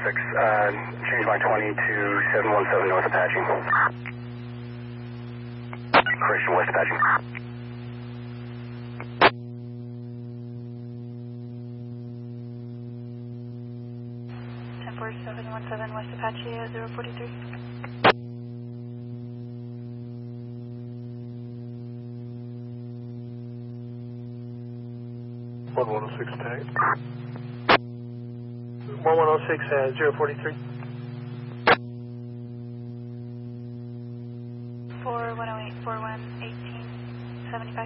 change my 20 to 717 North Apache. Christian West Apache. 717 West Apache at 043. One 106 tag. 1106 at 043. 4108, 4118, 75.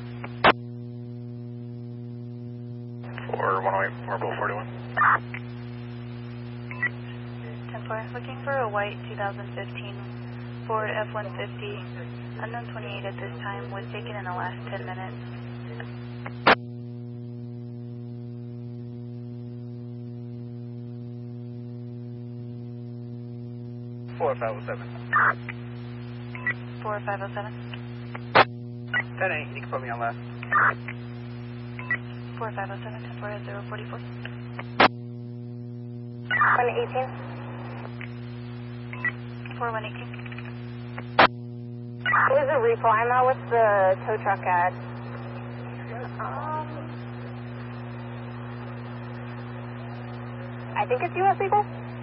4108, Marble 41. 10-4, looking for a white 2015 Ford F-150, unknown 28 at this time, was taken in the last 10 minutes. 4507. 4507. 10-8, you can put me on left. 4507, 10-4 at 044. 118. 4118. Where's the repo? I'm out with the tow truck at. I think it's U.S. legal.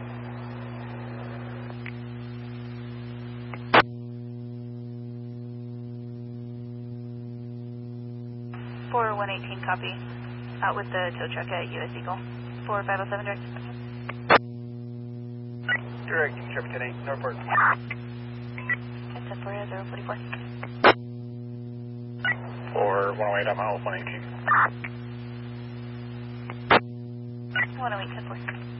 For 118 copy. Out with the tow truck at US Eagle. 4507 direct. Direct, Trevor 10-8, Northport. 10-4 at 044. 4108, I'm out with 118. 108, 10-4.